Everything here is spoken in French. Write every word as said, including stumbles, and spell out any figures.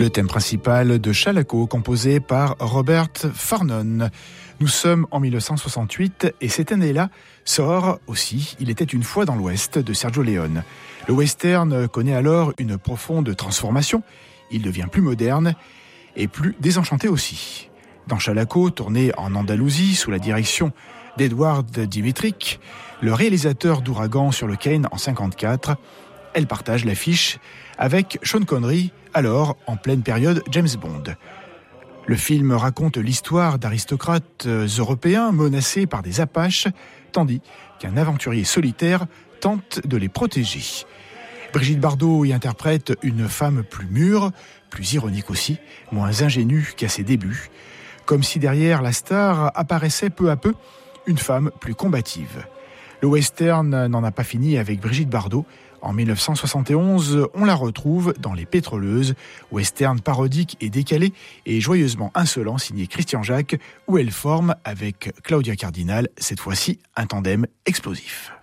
Le thème principal de Chalaco, composé par Robert Farnon. Nous sommes en mille neuf cent soixante-huit et cette année-là sort aussi Il était une fois dans l'Ouest de Sergio Leone. Le western connaît alors une profonde transformation. Il devient plus moderne et plus désenchanté aussi. Dans Chalaco, tourné en Andalousie sous la direction d'Edward Dmytryk, le réalisateur d'Ouragan sur le Caine en cinquante-quatre, elle partage l'affiche avec Sean Connery, alors en pleine période James Bond. Le film raconte l'histoire d'aristocrates européens menacés par des Apaches, tandis qu'un aventurier solitaire tente de les protéger. Brigitte Bardot y interprète une femme plus mûre, plus ironique aussi, moins ingénue qu'à ses débuts, comme si derrière la star apparaissait peu à peu une femme plus combative. Le western n'en a pas fini avec Brigitte Bardot. En mille neuf cent soixante et onze, on la retrouve dans Les Pétroleuses, western parodique et décalé et joyeusement insolent signé Christian Jacques, où elle forme avec Claudia Cardinal, cette fois-ci un tandem explosif.